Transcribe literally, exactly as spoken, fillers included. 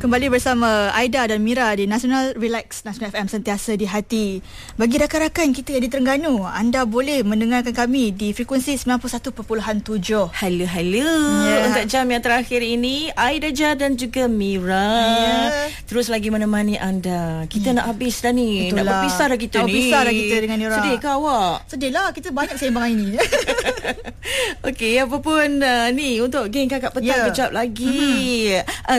Kembali bersama Aida dan Mira di National Relax National F M, sentiasa di hati. Bagi rakan-rakan kita yang di Terengganu, anda boleh mendengarkan kami di frekuensi sembilan puluh satu perpuluhan tujuh. Halo, halo. Yeah. Untuk jam yang terakhir ini, Aida Jah dan juga Mira yeah. terus lagi menemani anda. Kita yeah. nak habis dah ni. Itulah. Nak berpisah dah kita nak ni. Nak berpisah dah kita dengan Mira. Sedih ke awak? Sedih lah, kita banyak sembang ini. Okey, apa pun uh, ni untuk geng Kakak Petang yeah. kejap lagi. Mm-hmm. Uh,